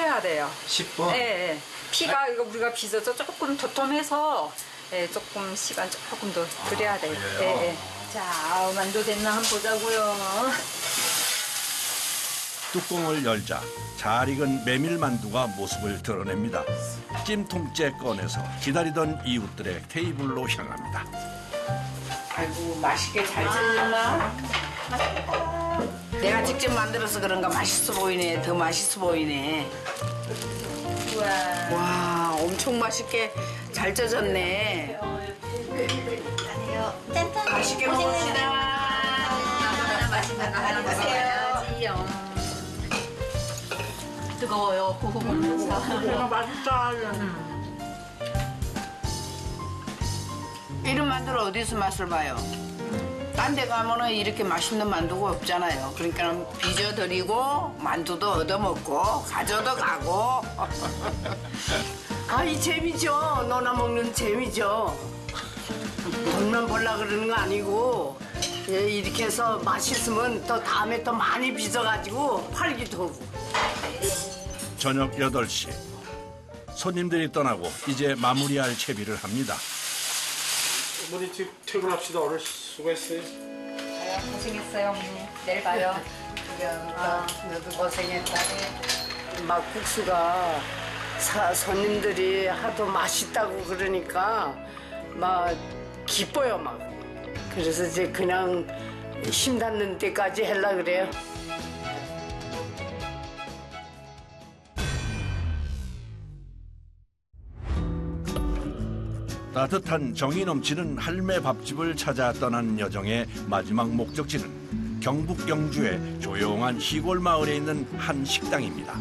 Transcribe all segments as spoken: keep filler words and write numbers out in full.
끓여야 돼요. 십 분? 예, 예. 피가 이거 우리가 빚어서 조금 도톰해서 예, 조금 시간 조금 더 들여야 돼요. 아, 예, 예. 자, 만두 됐나 한번 보자고요. 뚜껑을 열자 잘 익은 메밀만두가 모습을 드러냅니다. 찜통째 꺼내서 기다리던 이웃들의 테이블로 향합니다. 아이고 맛있게 잘 썰렸나? 내가 직접 만들어서 그런가 맛있어 보이네. 더 맛있어 보이네. 우와. 와 엄청 맛있게 잘 쪄졌네. 맛있게 먹읍시다. 맛있는 거 하나 드세요. 뜨거워요. 고소 먹면서. 맛있다. 이런 만두를 어디서 맛을 봐요? 딴 데 가면은 이렇게 맛있는 만두가 없잖아요. 그러니까 빚어드리고 만두도 얻어먹고 가져도 가고. 아, 이 재미죠. 너나 먹는 재미죠. 돈만 벌라 그러는 거 아니고 예, 이렇게 해서 맛있으면 또 다음에 또 많이 빚어가지고 팔기도 하고. 저녁 여덟 시 손님들이 떠나고 이제 마무리할 채비를 합니다. 어머니 지금 퇴근합시다. 오늘 수고했어요. 아유, 고생했어요, 어머니. 내일 봐요. 아, 너도 고생했다. 막 국수가 사, 손님들이 하도 맛있다고 그러니까 막 기뻐요 막. 그래서 이제 그냥 힘 닿는 데까지 하려 그래요. 따뜻한 정이 넘치는 할매 밥집을 찾아 떠난 여정의 마지막 목적지는 경북 영주의 조용한 시골 마을에 있는 한 식당입니다.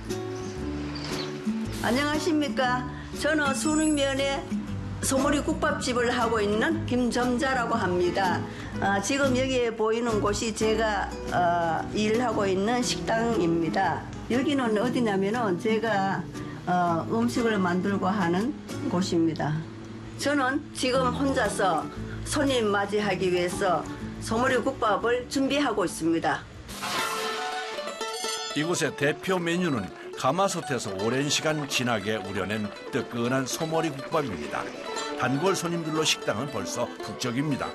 안녕하십니까. 저는 순흥면에 소머리 국밥집을 하고 있는 김점자라고 합니다. 어, 지금 여기에 보이는 곳이 제가 어, 일하고 있는 식당입니다. 여기는 어디냐면은 제가 어, 음식을 만들고 하는 곳입니다. 저는 지금 혼자서 손님 맞이하기 위해서 소머리 국밥을 준비하고 있습니다. 이곳의 대표 메뉴는 가마솥에서 오랜 시간 진하게 우려낸 뜨끈한 소머리 국밥입니다. 단골 손님들로 식당은 벌써 북적입니다.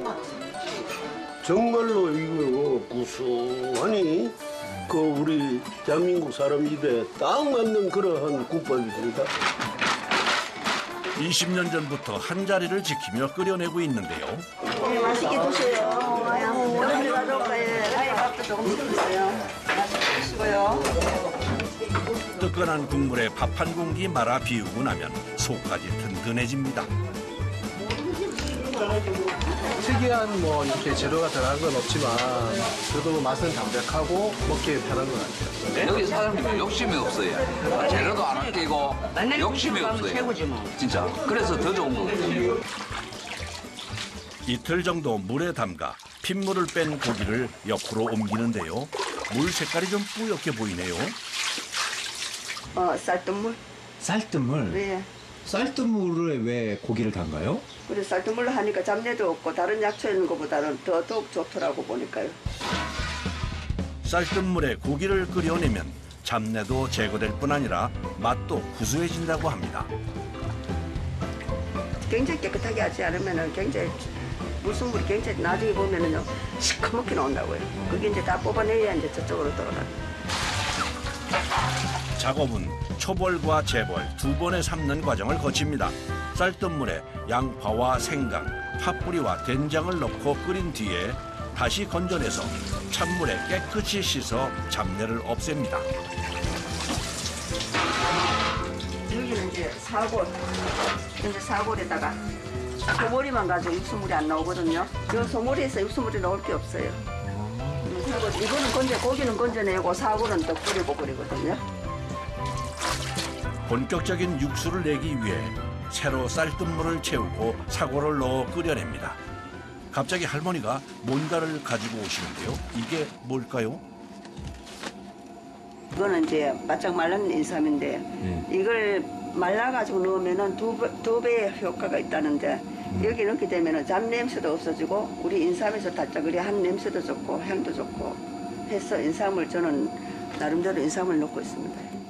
정말로 이거 구수하니 그 우리 대한민국 사람 입에 딱 맞는 그러한 국밥입니다. 이십 년 전부터 한 자리를 지키며 끓여내고 있는데요. 네, 맛있게 드세요. 여러분들 가져올까요? 아예 밥도 조금 드세요. 맛있게 드시고요. 뜨끈한 국물에 밥 한 공기 말아 비우고 나면 속까지 든든해집니다. 특이한 뭐 이렇게 재료가 들어간 건 없지만 그래도 맛은 담백하고 먹기 편한 것 같아요. 여기 사장님은 욕심이 없어요. 재료도 안 아끼고 욕심이 없어요. 진짜. 그래서 더 좋은 거거든요. 이틀 정도 물에 담가 핏물을 뺀 고기를 옆으로 옮기는데요. 물 색깔이 좀 뿌옇게 보이네요. 어, 쌀뜨물. 쌀뜨물? 네. 쌀뜨물에 왜 고기를 담가요? 그래서 쌀뜨물로 하니까 잡내도 없고 다른 약초에 있는 것보다는 더 더욱 좋더라고 보니까요. 쌀뜨물에 고기를 끓여내면 잡내도 제거될 뿐 아니라 맛도 구수해진다고 합니다. 굉장히 깨끗하게 하지 않으면 굉장히 물순물이 굉장히 나중에 보면은요 시커멓게 나온다고요. 그게 이제 다 뽑아내야 이제 저쪽으로 돌아갑니다. 작업은 초벌과 재벌 두 번에 삶는 과정을 거칩니다. 쌀뜨물에 양파와 생강, 파뿌리와 된장을 넣고 끓인 뒤에 다시 건져내서 찬물에 깨끗이 씻어 잡내를 없앱니다. 여기는 이제 사골, 이제 사골에다가 소머리만 가지고 육수물이 안 나오거든요. 이 소머리에서 육수물이 나올 게 없어요. 이거는 건져, 고기는 건져내고 사골은 또 끓이고 그러거든요. 본격적인 육수를 내기 위해 새로 쌀뜨물을 채우고 사골을 넣어 끓여냅니다. 갑자기 할머니가 뭔가를 가지고 오시는데요. 이게 뭘까요? 이거는 이제 바짝 말른 인삼인데 음. 이걸 말라가지고 넣으면 두, 두 배의 효과가 있다는데 음. 여기 넣게 되면 잡냄새도 없어지고 우리 인삼에서 달짝거리 한 냄새도 좋고 향도 좋고 해서 인삼을 저는 나름대로 인삼을 넣고 있습니다.